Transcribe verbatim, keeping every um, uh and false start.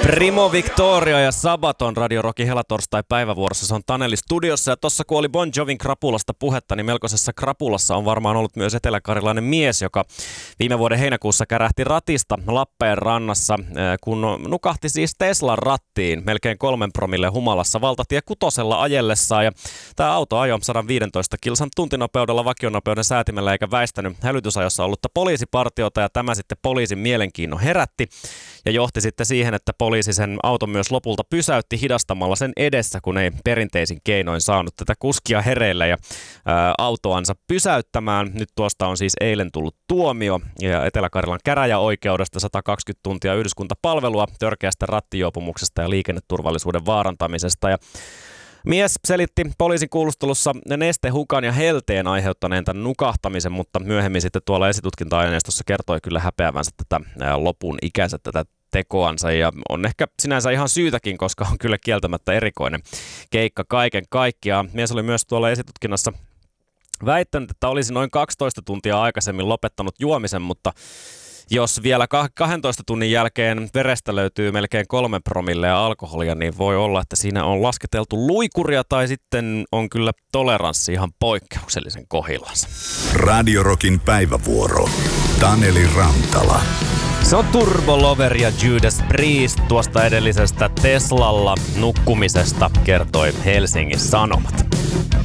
Primo Victoria ja Sabaton Radio Rockin helatorstai päivävuorossa. Se on Taneli studiossa ja tossa kun oli Bon Jovin krapulasta puhetta, niin melkoisessa krapulassa on varmaan ollut myös eteläkarjalainen mies, joka viime vuoden heinäkuussa kärähti ratista Lappeenrannassa, kun nukahti siis Teslan rattiin melkein kolmen promille humalassa valtatie kutosella ajellessaan. Ja tämä auto ajoi sata viisitoista kilsan tuntinopeudella vakionopeuden säätimellä eikä väistänyt hälytysajossa ollutta poliisipartiota, ja tämä sitten poliisin mielenkiinnon herätti ja johti sitten siihen, että poliisi sen auton myös lopulta pysäytti hidastamalla sen edessä, kun ei perinteisin keinoin saanut tätä kuskia hereille ja ää, autoansa pysäyttämään. Nyt tuosta on siis eilen tullut tuomio ja Etelä-Karjalan käräjäoikeudesta sata kaksikymmentä tuntia yhdyskuntapalvelua törkeästä rattijuopumuksesta ja liikenneturvallisuuden vaarantamisesta. Ja mies selitti poliisin kuulustelussa nestehukan ja helteen aiheuttaneen tämän nukahtamisen, mutta myöhemmin sitten tuolla esitutkinta-aineistossa kertoi kyllä häpeävänsä tätä lopun ikänsä tätä tekoansa, ja on ehkä sinänsä ihan syytäkin, koska on kyllä kieltämättä erikoinen keikka kaiken kaikkiaan. Mies oli myös tuolla esitutkinnassa väittänyt, että olisi noin kaksitoista tuntia aikaisemmin lopettanut juomisen, mutta jos vielä kahdentoista tunnin jälkeen verestä löytyy melkein kolme promillea alkoholia, niin voi olla, että siinä on lasketeltu luikuria tai sitten on kyllä toleranssi ihan poikkeuksellisen kohillansa. Radio Rockin päivävuoro. Taneli Rantala. Se on Turbo Lover ja Judas Priest. Tuosta edellisestä Teslalla nukkumisesta kertoi Helsingin Sanomat.